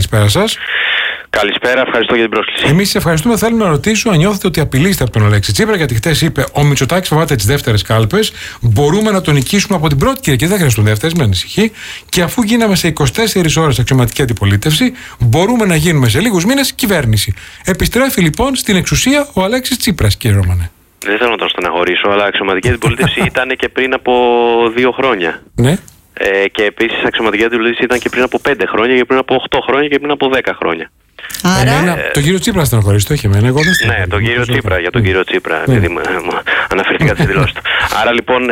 Καλησπέρα σας. Καλησπέρα, ευχαριστώ για την πρόσκληση. Εμείς σας ευχαριστούμε. Θέλω να ρωτήσω αν νιώθετε ότι απειλείστε από τον Αλέξη Τσίπρα, γιατί χτες είπε ο Μητσοτάκης φοβάται τις δεύτερες κάλπες. Μπορούμε να τον νικήσουμε από την πρώτη Κυριακή, δεν χρειάζονται δεύτερες, με ανησυχεί. Και αφού γίναμε σε 24 ώρες αξιωματική αντιπολίτευση, μπορούμε να γίνουμε σε λίγους μήνες κυβέρνηση. Επιστρέφει λοιπόν στην εξουσία ο Αλέξης Τσίπρας, κύριε Ρωμανέ. Δεν θέλω να τον στεναχωρήσω, αλλά αξιωματική αντιπολίτευση ήταν και πριν από 2 χρόνια. Ναι. Και επίσης αξιωματική αντιπολίτευση ήταν και πριν από 5 χρόνια, και πριν από 8 χρόνια και πριν από 10 χρόνια. Άρα. Το κύριο Τσίπρα στεναχωρήσει, το είχε εμένα. Εγώ δεν ναι, τον κύριο Τσίπρα, για τον κύριο Τσίπρα, επειδή αναφερθήκα στις δηλώσεις του. Άρα λοιπόν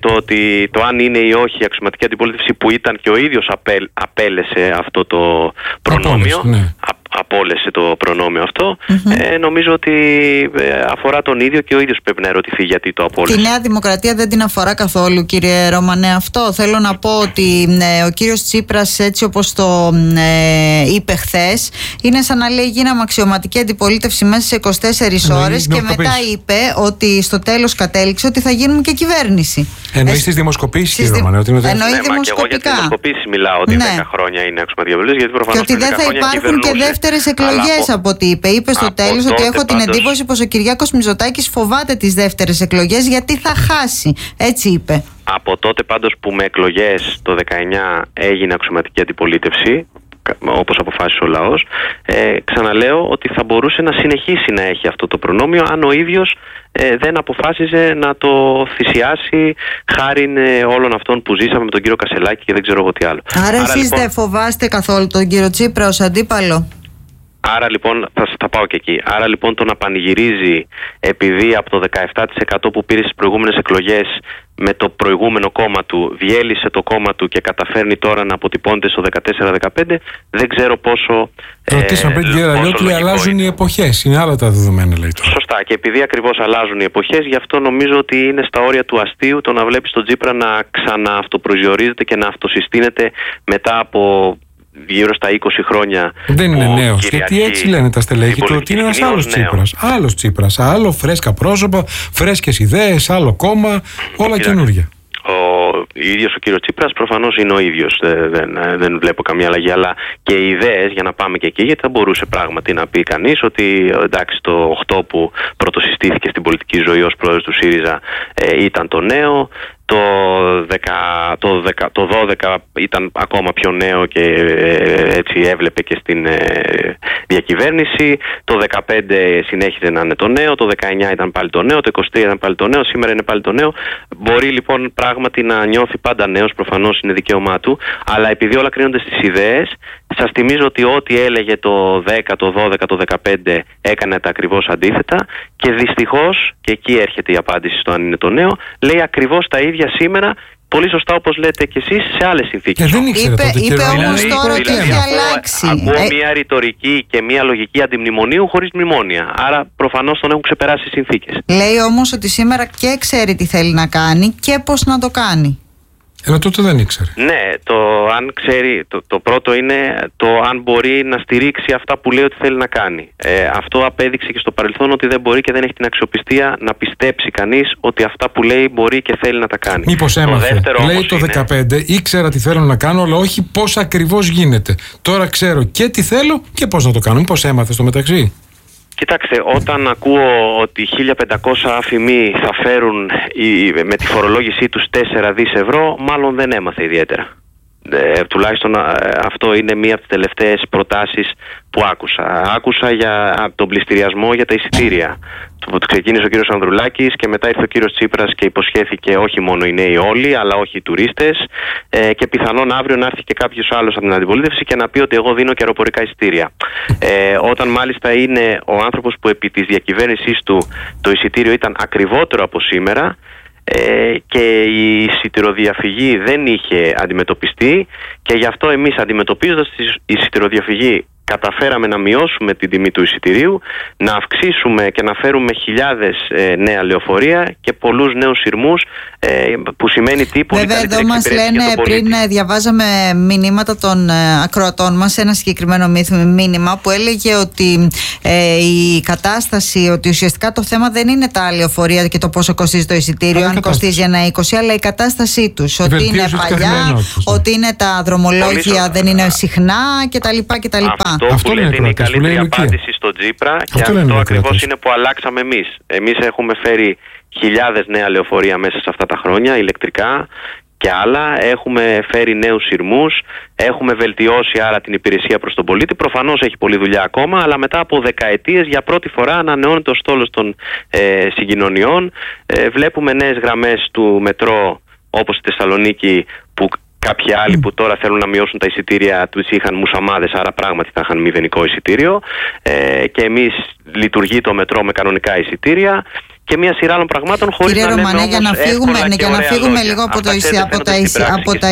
το αν είναι ή όχι η αξιωματική αντιπολίτευση που ήταν και ο ίδιος απέλεσε αυτό το προνόμιο. Απόλυσε το προνόμιο αυτό. Νομίζω ότι αφορά τον ίδιο και ο ίδιος πρέπει να ερωτηθεί γιατί το απόλυσε. Τη Νέα Δημοκρατία δεν την αφορά καθόλου, κύριε Ρωμανέ, αυτό. Θέλω να πω ότι ο κύριος Τσίπρας, έτσι όπως το είπε χθες, είναι σαν να λέει γίναμε αξιωματική αντιπολίτευση μέσα σε 24 ώρες και μετά είπε ότι στο τέλος κατέληξε ότι θα γίνουμε και κυβέρνηση. Εννοεί στις δημοσκοπήσεις, κύριε Ρωμανέ. Εννοεί δημοσκοπικά. Και εγώ για τις δημοσκοπήσεις μιλάω ότι 10 χρόνια είναι αξιωματική αντιπολίτευση, γιατί προφανώς και ότι δεν θα υπάρχουν και δεύτερες εκλογές από ό,τι είπε. Είπε στο τέλος ότι έχω την εντύπωση πως ο Κυριάκος Μητσοτάκης φοβάται τις δεύτερες εκλογές γιατί θα χάσει. Έτσι είπε. Από τότε πάντως που με εκλογές το 19 έγινε αξιωματική αντιπολίτευση, όπως αποφάσισε ο λαός, ξαναλέω ότι θα μπορούσε να συνεχίσει να έχει αυτό το προνόμιο αν ο ίδιος δεν αποφάσιζε να το θυσιάσει χάριν όλων αυτών που ζήσαμε με τον κύριο Κασελάκη και δεν ξέρω εγώ τι άλλο. Άρα εσείς λοιπόν, δεν φοβάστε καθόλου τον κύριο Τσίπρα ως αντίπαλο? Άρα λοιπόν, θα πάω και εκεί. Άρα λοιπόν το να πανηγυρίζει επειδή από το 17% που πήρε στις προηγούμενες εκλογές με το προηγούμενο κόμμα του διέλυσε το κόμμα του και καταφέρνει τώρα να αποτυπώνεται στο 14-15, δεν ξέρω πόσο. Ρωτήσαμε πριν κύριε Ραλιώτη, αλλάζουν οι εποχές. Είναι άλλα τα δεδομένα, λέει τώρα. Σωστά. Και επειδή ακριβώς αλλάζουν οι εποχές, γι' αυτό νομίζω ότι είναι στα όρια του αστείου το να βλέπεις τον Τσίπρα να ξανααυτοπροσδιορίζεται και να αυτοσυστήνεται μετά από γύρω στα 20 χρόνια. Δεν είναι νέος. Γιατί έτσι λένε τα στελέχη του, ότι είναι ένας άλλος Τσίπρας. Άλλος Τσίπρας. Άλλο φρέσκα πρόσωπα, φρέσκες ιδέες, άλλο κόμμα, όλα καινούργια. Ο ίδιος ο κύριος Τσίπρας προφανώς είναι ο ίδιος. Δεν βλέπω καμία αλλαγή. Αλλά και οι ιδέες, για να πάμε και εκεί, γιατί θα μπορούσε πράγματι να πει κανείς ότι εντάξει, το 8 που πρωτοσυστήθηκε στην πολιτική ζωή ως πρόεδρος του ΣΥΡΙΖΑ ήταν το νέο. Το 12 ήταν ακόμα πιο νέο και έτσι έβλεπε και στην διακυβέρνηση. Το 15 συνέχιζε να είναι το νέο. Το 19 ήταν πάλι το νέο. Το 23 ήταν πάλι το νέο. Σήμερα είναι πάλι το νέο. Μπορεί λοιπόν πράγματι να νιώθει πάντα νέος. Προφανώς είναι δικαίωμά του. Αλλά επειδή όλα κρίνονται στις ιδέες, σας θυμίζω ότι ό,τι έλεγε το 10, το 12, το 15 έκανε τα ακριβώς αντίθετα. Και δυστυχώς, και εκεί έρχεται η απάντηση στο αν είναι το νέο, λέει ακριβώς τα ίδια σήμερα, πολύ σωστά όπως λέτε και εσείς, σε άλλες συνθήκες. Δεν ήξερε τότε, είπε όμως τώρα ότι έχει αλλάξει. Ακούω μια ρητορική και μια λογική αντιμνημονίου χωρίς μνημόνια. Άρα προφανώς τον έχουν ξεπεράσει οι συνθήκες. Λέει όμως ότι σήμερα και ξέρει τι θέλει να κάνει και πώς να το κάνει. Τότε δεν ήξερε. Ναι, το αν ξέρει, το πρώτο είναι το αν μπορεί να στηρίξει αυτά που λέει ότι θέλει να κάνει. Αυτό απέδειξε και στο παρελθόν ότι δεν μπορεί και δεν έχει την αξιοπιστία να πιστέψει κανείς ότι αυτά που λέει μπορεί και θέλει να τα κάνει. Μήπως έμαθε. Λέει το 15, ήξερα τι θέλω να κάνω, αλλά όχι πώς ακριβώς γίνεται. Τώρα ξέρω και τι θέλω και πώς να το κάνω. Μήπως έμαθε στο μεταξύ? Κοιτάξτε, όταν ακούω ότι 1.500 αφημοί θα φέρουν με τη φορολόγησή τους 4 δις ευρώ, μάλλον δεν έμαθε ιδιαίτερα. Τουλάχιστον αυτό είναι μία από τις τελευταίες προτάσεις που άκουσα. Άκουσα για τον πληστηριασμό για τα εισιτήρια. Ξεκίνησε ο κύριος Ανδρουλάκης και μετά ήρθε ο κύριος Τσίπρας και υποσχέθηκε όχι μόνο οι νέοι όλοι, αλλά όχι οι τουρίστες, και πιθανόν αύριο να έρθει και κάποιος άλλος από την αντιπολίτευση και να πει ότι εγώ δίνω και αεροπορικά εισιτήρια. Όταν μάλιστα είναι ο άνθρωπος που επί της διακυβέρνησής του το εισιτήριο ήταν ακριβότερο από σήμερα, και η εισιτηροδιαφυγή δεν είχε αντιμετωπιστεί, και γι' αυτό εμείς, αντιμετωπίζοντας τη εισιτηροδιαφυγή καταφέραμε να μειώσουμε την τιμή του εισιτηρίου, να αυξήσουμε και να φέρουμε χιλιάδες νέα λεωφορεία και πολλούς νέους σειρμούς, που σημαίνει τύπου. Βέβαια, εδώ μας λένε, πριν διαβάζαμε μηνύματα των ακροατών μας, ένα συγκεκριμένο μήνυμα που έλεγε ότι η κατάσταση, ότι ουσιαστικά το θέμα δεν είναι τα λεωφορεία και το πόσο κοστίζει το εισιτήριο, αν κοστίζει ένα 20, αλλά η κατάστασή τους. Ότι είναι παλιά, ότι είναι τα δρομολόγια δεν είναι συχνά κτλ. Αυτό που λέτε είναι η καλύτερη απάντηση στον Τσίπρα, και αυτό ακριβώς είναι που αλλάξαμε εμείς. Εμείς έχουμε φέρει χιλιάδες νέα λεωφορεία μέσα σε αυτά τα χρόνια, ηλεκτρικά και άλλα. Έχουμε φέρει νέους σειρμούς, έχουμε βελτιώσει άρα την υπηρεσία προς τον πολίτη. Προφανώς έχει πολλή δουλειά ακόμα, αλλά μετά από δεκαετίες για πρώτη φορά ανανεώνεται ο στόλος των συγκοινωνιών. Βλέπουμε νέες γραμμές του μετρό, όπως στη Θεσσαλονίκη, που κάποιοι άλλοι που τώρα θέλουν να μειώσουν τα εισιτήρια τους είχαν μουσαμάδες, άρα πράγματι θα είχαν μηδενικό εισιτήριο. Και εμείς λειτουργεί το μετρό με κανονικά εισιτήρια. Και μια σειρά άλλων πραγμάτων, χωρίς Κύριε να λέμε Ρωμανέ, όμως για να φύγουμε λίγο από τα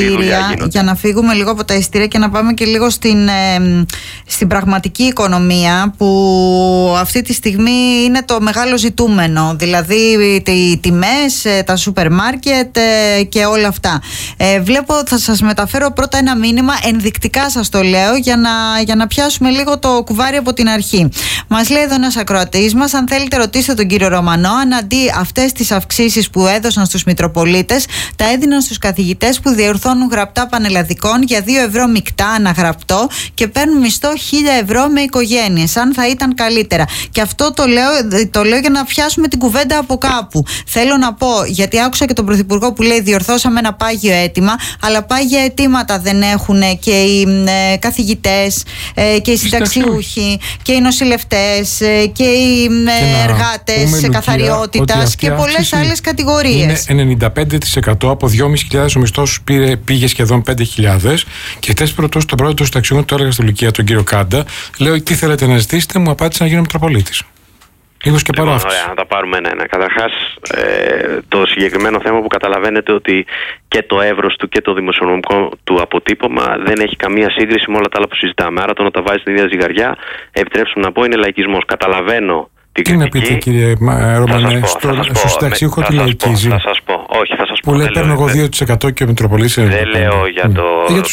εισιτήρια, και να πάμε και λίγο στην πραγματική οικονομία, που αυτή τη στιγμή είναι το μεγάλο ζητούμενο, δηλαδή οι τιμές, τα σούπερ μάρκετ και όλα αυτά. Θα σας μεταφέρω πρώτα ένα μήνυμα, ενδεικτικά σας το λέω, για να πιάσουμε λίγο το κουβάρι από την αρχή. Μας λέει εδώ ένας ακροατής μας, αν θέλετε ρωτήστε τον κύριο Ρωμανό αν αντί αυτές τις αυξήσεις που έδωσαν στους Μητροπολίτες τα έδιναν στους καθηγητές που διορθώνουν γραπτά πανελλαδικών για 2 ευρώ μεικτά αναγραπτό και παίρνουν μισθό 1.000 ευρώ με οικογένειες, αν θα ήταν καλύτερα. Και αυτό το λέω για να πιάσουμε την κουβέντα από κάπου. Θέλω να πω, γιατί άκουσα και τον Πρωθυπουργό που λέει διορθώσαμε ένα πάγιο αίτημα, αλλά πάγια αιτήματα δεν έχουν και οι καθηγητές και οι συνταξιούχοι και οι νοσηλευτές και οι εργάτες καθαριότητας και πολλές άλλες κατηγορίες. Είναι 95% από 2.500 ο μισθός πήγε σχεδόν 5.000. Και χτες τον πρώτο του συνταξιούχου, το έλεγα στη Λουκία, τον κύριο Κάντα, λέω τι θέλετε να ζητήσετε, μου απάντησε να γίνω Μητροπολίτης. Λίγο και παρά. Ωραία, να τα πάρουμε ένα-ένα. Καταρχάς, το συγκεκριμένο θέμα που καταλαβαίνετε ότι και το εύρος του και το δημοσιονομικό του αποτύπωμα δεν έχει καμία σύγκριση με όλα τα άλλα που συζητάμε. Άρα το να τα βάζει στην ίδια ζυγαριά, επιτρέψτε να πω, είναι λαϊκισμός. Καταλαβαίνω. Τι να πείτε, κύριε Ρωμανέ, στο συνταξιούχο τι λαϊκίζει? Θα σας πω. Όχι, θα σας πω. Που λέει παίρνω εγώ 2% και ο Μητροπολίτης. Δεν λέω για το.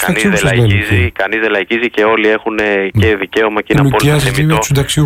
Κανείς δεν λαϊκίζει και όλοι έχουν και δικαίωμα και είναι απόλυτα θεμιτό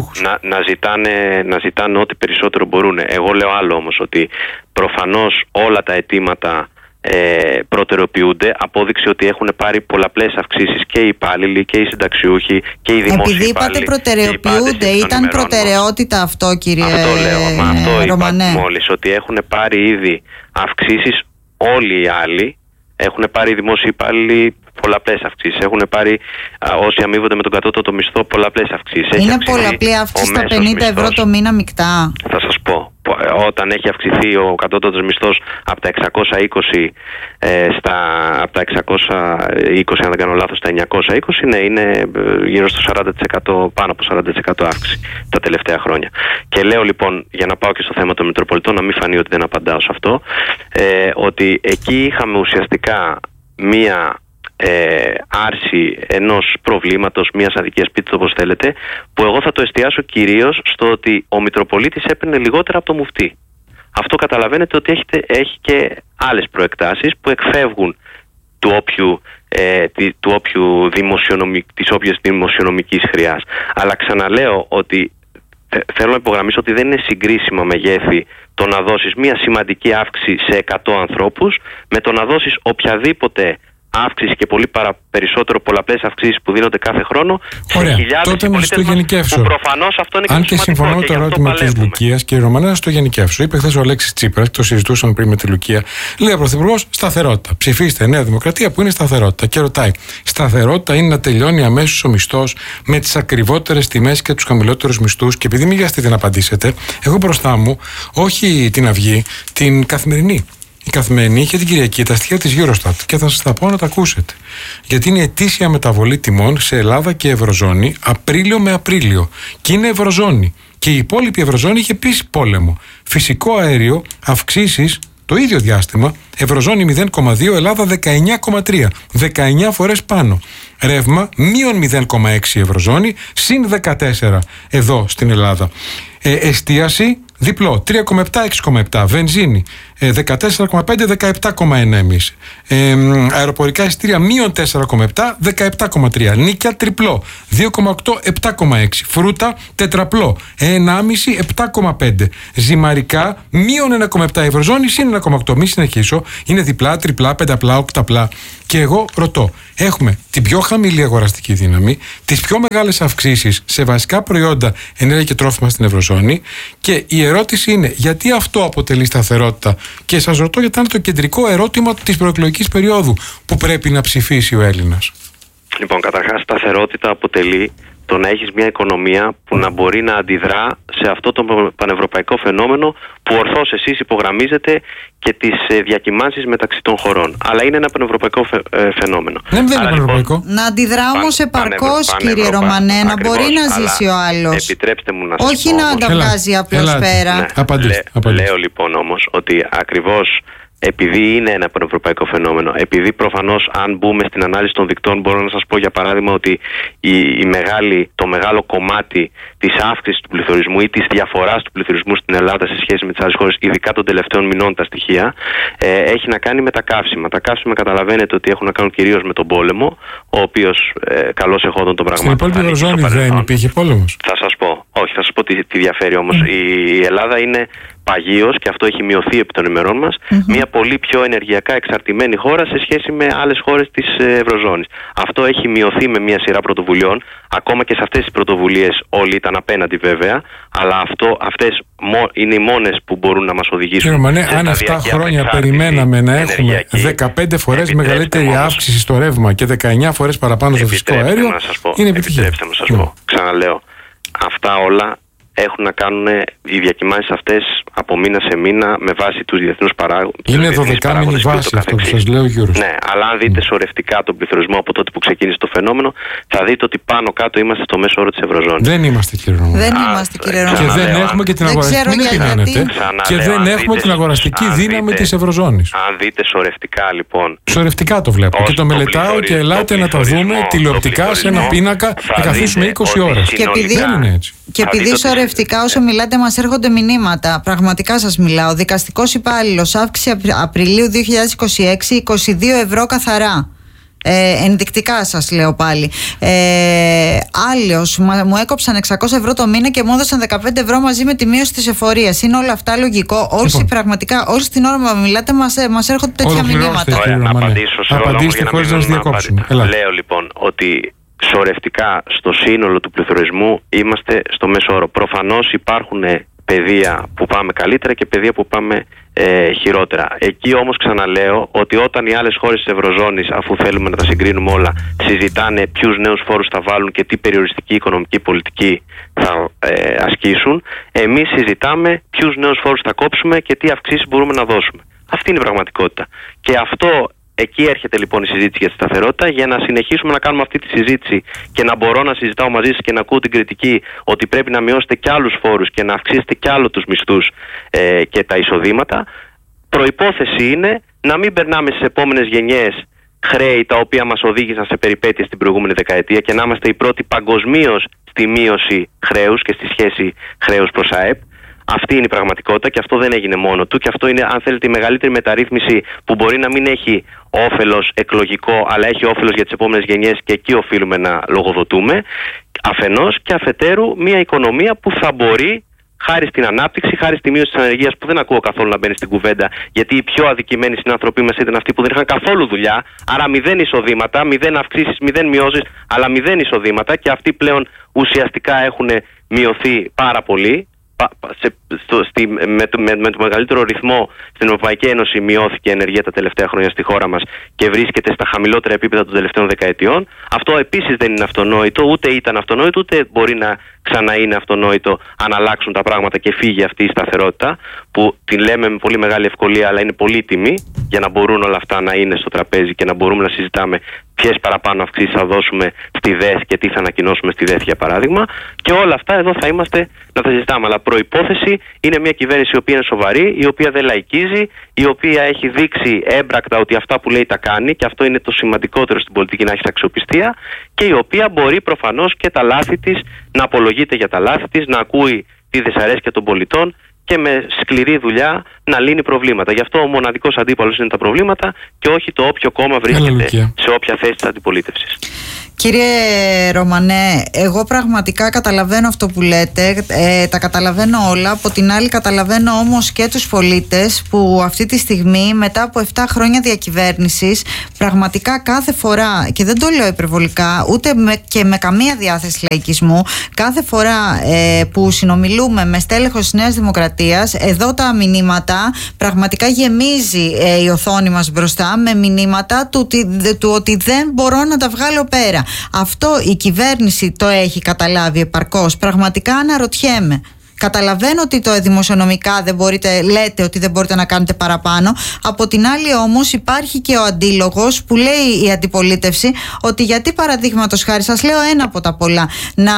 να ζητάνε ό,τι περισσότερο μπορούν. Εγώ λέω άλλο όμως, ότι προφανώς όλα τα αιτήματα προτεραιοποιούνται. Απόδειξη ότι έχουν πάρει πολλαπλές αυξήσεις και οι υπάλληλοι και οι συνταξιούχοι και οι δημόσιοι. Επειδή είπατε προτεραιοποιούνται, ήταν προτεραιότητα αυτό, κύριε Ρωμανέ? Αυτό είπα μόλις, ότι έχουν πάρει ήδη αυξήσεις όλοι οι άλλοι. Έχουν πάρει οι δημόσιοι υπάλληλοι πολλαπλές αυξήσεις. Έχουν πάρει όσοι αμείβονται με τον κατώτατο μισθό πολλαπλές αυξήσεις. Είναι πολλαπλή αύξηση στα 50 ευρώ το μήνα μεικτά? Θα σας πω. Όταν έχει αυξηθεί ο κατώτατος μισθός από τα 620 από τα 620, αν δεν κάνω λάθος, στα 920, ναι, είναι γύρω στο 40%, πάνω από 40% αύξηση τα τελευταία χρόνια. Και λέω λοιπόν, για να πάω και στο θέμα των Μητροπολιτών, να μην φανεί ότι δεν απαντάω σε αυτό, ότι εκεί είχαμε ουσιαστικά μία άρση ενός προβλήματος, μιας αδικίας, πείτε το όπως θέλετε, που εγώ θα το εστιάσω κυρίως στο ότι ο Μητροπολίτης έπαιρνε λιγότερα από το μουφτί. Αυτό καταλαβαίνετε ότι έχει και άλλες προεκτάσεις που εκφεύγουν της όποιας δημοσιονομικής χρειάς. Αλλά ξαναλέω ότι θέλω να υπογραμμίσω ότι δεν είναι συγκρίσιμα μεγέθη το να δώσεις μια σημαντική αύξηση σε 100 ανθρώπους με το να δώσεις οποιαδήποτε αύξηση και πολύ περισσότερο πολλαπλές αυξήσεις που δίνονται κάθε χρόνο σε χιλιάδες πολίτες που προφανώς αυτό είναι και αν και συμφωνώ το ερώτημα της Λουκίας, και η Ρωμανέ, στο γενικεύσω. Είπε χθες ο Αλέξης Τσίπρας, το συζητούσαμε πριν με τη Λουκία, λέει ο Πρωθυπουργός σταθερότητα. Ψηφίστε Νέα Δημοκρατία που είναι σταθερότητα. Και ρωτάει, σταθερότητα είναι να τελειώνει αμέσως ο μισθός με τις ακριβότερες τιμές και τους χαμηλότερους μισθούς? Και επειδή μην βιαστείτε να απαντήσετε, έχω μπροστά μου όχι την Αυγή, την Καθημερινή. Η Καθημερινή είχε την Κυριακή τα στοιχεία της Eurostat και θα σας τα πω να τα ακούσετε. Γιατί είναι ετήσια μεταβολή τιμών σε Ελλάδα και Ευρωζώνη Απρίλιο με Απρίλιο. Και είναι Ευρωζώνη. Και η υπόλοιπη Ευρωζώνη είχε επίσης πόλεμο. Φυσικό αέριο, αυξήσεις Το ίδιο διάστημα, Ευρωζώνη 0,2, Ελλάδα 19,3. 19 φορές πάνω. Ρεύμα, μείον 0,6 Ευρωζώνη, συν 14 εδώ στην Ελλάδα. Εστίαση, διπλό, 3,7, 6,7. Βενζίνη, 14,5, 17,1 εμείς. Αεροπορικά εισιτήρια, μείον 4,7, 17,3. Νίκια, τριπλό, 2,8, 7,6. Φρούτα, τετραπλό, 1,5, 7,5. Ζυμαρικά, μείον 1,7 Ευρωζώνη, συν 1,8. Μη συνεχίσω. Είναι διπλά, τριπλά, πενταπλά, οκταπλά. Και εγώ ρωτώ, έχουμε την πιο χαμηλή αγοραστική δύναμη, τις πιο μεγάλες αυξήσεις σε βασικά προϊόντα, ενέργεια και τρόφιμα στην Ευρωζώνη, και η ερώτηση είναι γιατί αυτό αποτελεί σταθερότητα. Και σας ρωτώ γιατί είναι το κεντρικό ερώτημα της προεκλογικής περίοδου που πρέπει να ψηφίσει ο Έλληνας. Λοιπόν, καταρχάς, σταθερότητα αποτελεί το να έχεις μια οικονομία που να μπορεί να αντιδρά σε αυτό το πανευρωπαϊκό φαινόμενο που ορθώς εσείς υπογραμμίζετε και τις διακυμάνσεις μεταξύ των χωρών. Αλλά είναι ένα πανευρωπαϊκό φαινόμενο. Δεν είναι πανευρωπαϊκό. Να αντιδρά όμως επαρκώς, κύριε Ρωμανέ, να μπορεί να ζήσει ο άλλος. Επιτρέψτε μου να σας όχι πω, να τα βγάζει απλώς πέρα. Ναι, απαντήστε. Λέω λοιπόν όμως ότι ακριβώς επειδή είναι ένα πανευρωπαϊκό φαινόμενο, επειδή προφανώς αν μπούμε στην ανάλυση των δικτών, μπορώ να σας πω για παράδειγμα ότι το μεγάλο κομμάτι της αύξησης του πληθωρισμού ή της διαφοράς του πληθωρισμού στην Ελλάδα σε σχέση με τις άλλες χώρες, ειδικά των τελευταίων μηνών τα στοιχεία, έχει να κάνει με τα καύσιμα. Τα καύσιμα καταλαβαίνετε ότι έχουν να κάνουν κυρίως με τον πόλεμο, ο οποίος καλώς εχόντων των πραγμάτων. Στην υπόλοιπη Ευρωζώνη δεν υπήρχε πόλεμος. Θα σας πω. Όχι, θα σας πω τι διαφέρει όμως. Η Ελλάδα είναι παγίως, και αυτό έχει μειωθεί επί των ημερών μας, μια πολύ πιο ενεργειακά εξαρτημένη χώρα σε σχέση με άλλες χώρες της Ευρωζώνης. Αυτό έχει μειωθεί με μια σειρά πρωτοβουλειών. Ακόμα και σε αυτές τις πρωτοβουλίες όλοι ήταν απέναντι βέβαια, αλλά αυτές είναι οι μόνες που μπορούν να μας οδηγήσουν. Κύριε Ρωμανέ, αν 7 χρόνια περιμέναμε να έχουμε 15 φορές μεγαλύτερη αύξηση στο ρεύμα και 19 φορές παραπάνω στο φυσικό αέριο, είναι επιτυχία. Επιτρέψτε μου να σας πω. Ξαναλέω, αυτά όλα έχουν να κάνουν οι διακυμάνσεις αυτές από μήνα σε μήνα με βάση τους διεθνούς παράγοντες. Είναι 12μηνη βάση αυτό που σας λέω, Γιώργο. Ναι, αλλά αν δείτε σωρευτικά τον πληθωρισμό από τότε που ξεκίνησε το φαινόμενο, θα δείτε ότι πάνω κάτω είμαστε στο μέσο όρο της Ευρωζώνης. Δεν είμαστε, κύριε Ρωμανέ. Δεν είμαστε, κύριε Ρωμανέ. Και δεν έχουμε και την αγοραστική, και δεν έχουμε την αγοραστική δύναμη της Ευρωζώνης. Αν δείτε σωρευτικά, λοιπόν. Σωρευτικά το βλέπω και το μελετάω και ελάτε να τα δούμε τηλεοπτικά σε ένα πίνακα, να καθίσουμε 20 ώρες. Και επειδή σωρευτικά όσο μιλάτε μας έρχονται μηνύματα, πραγματικά σας μιλάω, δικαστικός υπάλληλος, αύξηση Απριλίου 2026, 22 ευρώ καθαρά. Ενδεικτικά σας λέω πάλι. Άλλος, μου έκοψαν 600 ευρώ το μήνα και μου έδωσαν 15 ευρώ μαζί με τη μείωση της εφορίας. Είναι όλα αυτά λογικό? Όλοι πραγματικά, όλη την ώρα που μιλάτε μας έρχονται τέτοια μηνύματα. Να απαντήσω σε όλα όμως για να μην διακόψουμε. Λέω λοιπόν ότι σωρευτικά στο σύνολο του πληθωρισμού είμαστε στο μέσο όρο. Προφανώς υπάρχουν πεδία που πάμε καλύτερα και πεδία που πάμε χειρότερα. Εκεί όμως ξαναλέω ότι όταν οι άλλες χώρες της Ευρωζώνης, αφού θέλουμε να τα συγκρίνουμε όλα, συζητάνε ποιους νέους φόρους θα βάλουν και τι περιοριστική οικονομική πολιτική θα ασκήσουν, εμείς συζητάμε ποιους νέους φόρους θα κόψουμε και τι αυξήσεις μπορούμε να δώσουμε. Αυτή είναι η πραγματικότητα. Και εκεί έρχεται λοιπόν η συζήτηση για τη σταθερότητα, για να συνεχίσουμε να κάνουμε αυτή τη συζήτηση και να μπορώ να συζητάω μαζί σας και να ακούω την κριτική ότι πρέπει να μειώσετε κι άλλους φόρους και να αυξήσετε κι άλλο τους μισθούς και τα εισοδήματα. Προϋπόθεση είναι να μην περνάμε στις επόμενες γενιές χρέη τα οποία μας οδήγησαν σε περιπέτειες την προηγούμενη δεκαετία και να είμαστε οι πρώτοι παγκοσμίως στη μείωση χρέους και στη σχέση χρέους προς ΑΕΠ. Αυτή είναι η πραγματικότητα και αυτό δεν έγινε μόνο του και αυτό είναι, αν θέλετε, η μεγαλύτερη μεταρρύθμιση που μπορεί να μην έχει όφελος εκλογικό, αλλά έχει όφελος για τις επόμενες γενιές και εκεί οφείλουμε να λογοδοτούμε. Αφενός και αφετέρου μια οικονομία που θα μπορεί, χάρη στην ανάπτυξη, χάρη στη μείωση της ανεργίας, που δεν ακούω καθόλου να μπαίνει στην κουβέντα, γιατί οι πιο αδικημένοι συνανθρωποί μας ήταν αυτοί που δεν είχαν καθόλου δουλειά, άρα 0 εισοδήματα, 0 αυξήσεις, 0 μειώσεις, αλλά 0 εισοδήματα και αυτοί πλέον ουσιαστικά έχουν μειωθεί πάρα πολύ. Με το μεγαλύτερο ρυθμό στην Ευρωπαϊκή Ένωση μειώθηκε η ενεργεία τα τελευταία χρόνια στη χώρα μας και βρίσκεται στα χαμηλότερα επίπεδα των τελευταίων δεκαετιών. Αυτό επίσης δεν είναι αυτονόητο, ούτε ήταν αυτονόητο, ούτε μπορεί να ξαναείνει αυτονόητο αν αλλάξουν τα πράγματα και φύγει αυτή η σταθερότητα, που την λέμε με πολύ μεγάλη ευκολία, αλλά είναι πολύτιμη για να μπορούν όλα αυτά να είναι στο τραπέζι και να μπορούμε να συζητάμε ποιες παραπάνω αυξήσεις θα δώσουμε στη ΔΕΘ και τι θα ανακοινώσουμε στη ΔΕΘ, για παράδειγμα. Και όλα αυτά εδώ θα είμαστε να τα συζητάμε. Αλλά προϋπόθεση είναι μια κυβέρνηση η οποία είναι σοβαρή, η οποία δεν λαϊκίζει, η οποία έχει δείξει έμπρακτα ότι αυτά που λέει τα κάνει, και αυτό είναι το σημαντικότερο στην πολιτική, να έχει αξιοπιστία, και η οποία μπορεί προφανώς και τα λάθη της να απολογείται για τα λάθη της, να ακούει τη δυσαρέσκεια των πολιτών και με σκληρή δουλειά να λύνει προβλήματα. Γι' αυτό ο μοναδικός αντίπαλος είναι τα προβλήματα και όχι το όποιο κόμμα βρίσκεται σε όποια θέση της αντιπολίτευσης. Κύριε Ρωμανέ, εγώ πραγματικά καταλαβαίνω αυτό που λέτε, τα καταλαβαίνω όλα. Από την άλλη καταλαβαίνω όμως και τους πολίτες που αυτή τη στιγμή, μετά από 7 χρόνια διακυβέρνησης, πραγματικά κάθε φορά, και δεν το λέω υπερβολικά, ούτε και με καμία διάθεση λαϊκισμού, κάθε φορά που συνομιλούμε με στέλεχος της Νέας Δημοκρατίας, εδώ τα μηνύματα πραγματικά γεμίζει η οθόνη μας μπροστά με μηνύματα του ότι δεν μπορώ να τα βγάλω πέρα. Αυτό η κυβέρνηση το έχει καταλάβει επαρκώς? Πραγματικά αναρωτιέμαι. Καταλαβαίνω ότι το δημοσιονομικά λέτε ότι δεν μπορείτε να κάνετε παραπάνω. Από την άλλη όμως υπάρχει και ο αντίλογος που λέει η αντιπολίτευση ότι γιατί, παραδείγματος χάρη, σας λέω ένα από τα πολλά,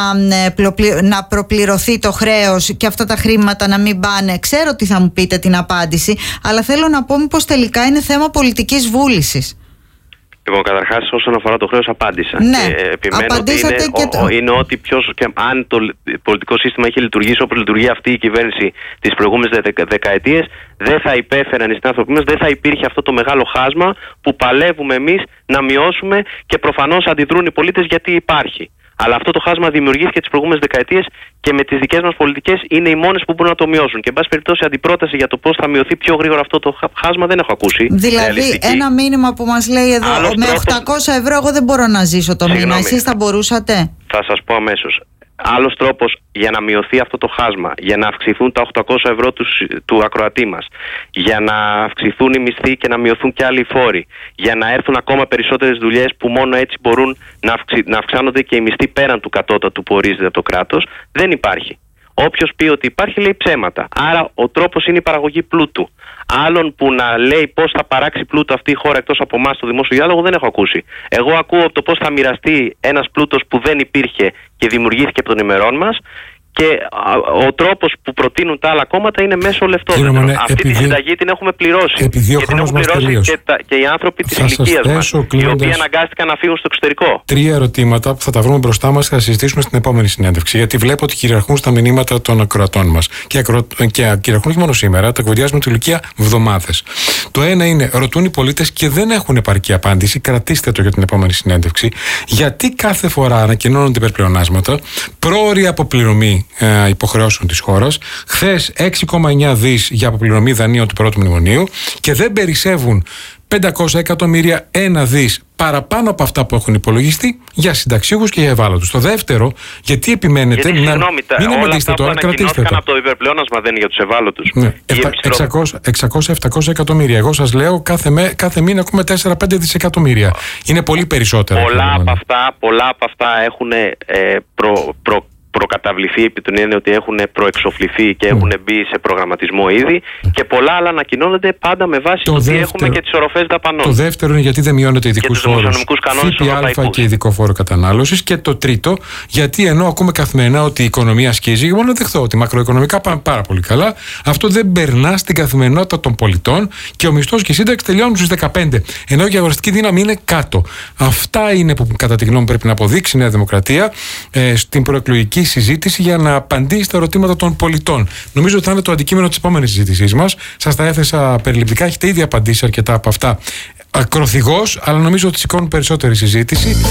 να προπληρωθεί το χρέος και αυτά τα χρήματα να μην πάνε. Ξέρω ότι θα μου πείτε την απάντηση, αλλά θέλω να πω μήπως τελικά είναι θέμα πολιτικής βούλησης. Λοιπόν, καταρχάς, όσον αφορά το χρέος, απάντησα. Ναι, και επιμένω ότι είναι ότι αν το πολιτικό σύστημα είχε λειτουργήσει όπως λειτουργεί αυτή η κυβέρνηση τις προηγούμενες δεκαετίες, δεν θα υπέφεραν οι συνάνθρωποι μας, δεν θα υπήρχε αυτό το μεγάλο χάσμα που παλεύουμε εμείς να μειώσουμε, και προφανώς αντιδρούν οι πολίτες γιατί υπάρχει. Αλλά αυτό το χάσμα δημιουργήθηκε τις προηγούμενες δεκαετίες και με τις δικές μας πολιτικές είναι οι μόνες που μπορούν να το μειώσουν. Και εν πάση περιπτώσει, αντιπρόταση για το πώς θα μειωθεί πιο γρήγορα αυτό το χάσμα δεν έχω ακούσει. Δηλαδή, ένα μήνυμα που μας λέει εδώ, με 800 ευρώ εγώ δεν μπορώ να ζήσω το μήνα. Εσείς θα μπορούσατε? Θα σας πω αμέσως. Άλλος τρόπος για να μειωθεί αυτό το χάσμα, για να αυξηθούν τα 800 ευρώ του ακροατή μας, για να αυξηθούν οι μισθοί και να μειωθούν και άλλοι φόροι, για να έρθουν ακόμα περισσότερες δουλειές που μόνο έτσι μπορούν να αυξάνονται και οι μισθοί πέραν του κατώτατου που ορίζεται από το κράτος, δεν υπάρχει. Όποιος πει ότι υπάρχει, λέει ψέματα. Άρα ο τρόπος είναι η παραγωγή πλούτου. Άλλον που να λέει πώς θα παράξει πλούτο αυτή η χώρα εκτός από εμάς στο δημόσιο διάλογο δεν έχω ακούσει. Εγώ ακούω το πώς θα μοιραστεί ένας πλούτος που δεν υπήρχε και δημιουργήθηκε από των ημερών μας, και ο τρόπος που προτείνουν τα άλλα κόμματα είναι μέσω λεφτόδεντρων. Αυτή τη συνταγή την έχουμε πληρώσει. Και την έχουν πληρώσει και οι άνθρωποι της ηλικίας μας, οι οποίοι αναγκάστηκαν να φύγουν στο εξωτερικό. 3 ερωτήματα που θα τα βρούμε μπροστά μας και θα συζητήσουμε στην επόμενη συνέντευξη. Γιατί βλέπω ότι κυριαρχούν στα μηνύματα των ακροατών μας. Και κυριαρχούν όχι μόνο σήμερα, τα κουβεντιάζουμε τη ηλικία εβδομάδες. Το ένα είναι, ρωτούν οι πολίτες και δεν έχουν επαρκή απάντηση. Κρατήστε το για την επόμενη συνέντευξη. Γιατί κάθε φορά ανακοινώνονται υπερπλεονάσματα, πρόωρη αποπληρωμή υποχρεώσεων της χώρας, χθες 6,9 δις για αποπληρωμή δανείων του πρώτου μνημονίου, και δεν περισσεύουν 500 εκατομμύρια, 1 δις παραπάνω από αυτά που έχουν υπολογιστεί για συνταξιούχους και για ευάλωτους. Το δεύτερο, γιατί επιμένετε γιατί, να μην απαντήσετε τώρα, κρατήστε το. Από το υπερπλεόνασμα δεν είναι για τους ευάλωτους. Ναι. 600-700 εκατομμύρια. Εγώ σας λέω κάθε μήνα ακούμε 4-5 δισεκατομμύρια. Είναι πολύ περισσότερα. Πολλά από αυτά έχουν προκαταβληθεί, επί την έννοια ότι έχουν προεξοφληθεί και έχουν μπει σε προγραμματισμό ήδη, και πολλά άλλα ανακοινώνονται πάντα με βάση το ότι έχουμε και τις οροφές δαπανών. Το δεύτερο είναι γιατί δεν μειώνεται ειδικούς φόρους, ΦΠΑ και ειδικό φόρο κατανάλωσης. Και το τρίτο, γιατί ενώ ακούμε καθημερινά ότι η οικονομία σκίζει, εγώ να δεχθώ ότι μακροοικονομικά πάμε πάρα πολύ καλά, αυτό δεν περνά στην καθημερινότητα των πολιτών και ο μισθός και η σύνταξη τελειώνουν στους 15, ενώ η αγοραστική δύναμη είναι κάτω. Αυτά είναι που κατά τη γνώμη μου πρέπει να αποδείξει η Νέα Δημοκρατία στην προεκλογική συζήτηση για να απαντήσει στα ερωτήματα των πολιτών. Νομίζω ότι θα είναι το αντικείμενο της επόμενης συζήτησής μας. Σας τα έθεσα περιληπτικά, έχετε ήδη απαντήσει αρκετά από αυτά ακροθυγώς, αλλά νομίζω ότι σηκώνουν περισσότερη συζήτηση.